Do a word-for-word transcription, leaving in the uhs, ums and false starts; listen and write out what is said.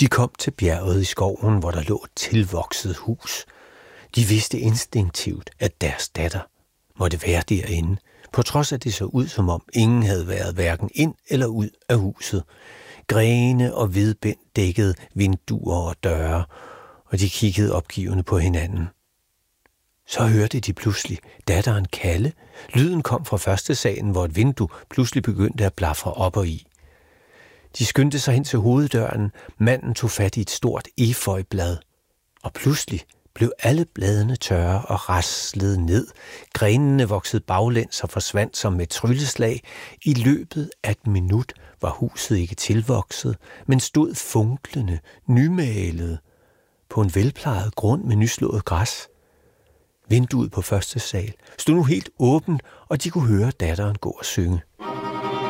De kom til bjerget i skoven, hvor der lå et tilvokset hus. De vidste instinktivt, at deres datter måtte være derinde, på trods af det så ud, som om ingen havde været hverken ind eller ud af huset. Grene og hvidbind dækkede vinduer og døre, og de kiggede opgivende på hinanden. Så hørte de pludselig datteren kalde. Lyden kom fra første salen, hvor et vindue pludselig begyndte at blafre op og i. De skyndte sig hen til hoveddøren. Manden tog fat i et stort efeublad, og pludselig blev alle bladene tørre og raslede ned. Grenene voksede baglæns og forsvandt som med trylleslag. I løbet af et minut var huset ikke tilvokset, men stod funklende, nymalet på en velplejet grund med nyslået græs. Vinduet på første sal stod nu helt åbent, og de kunne høre datteren gå og synge.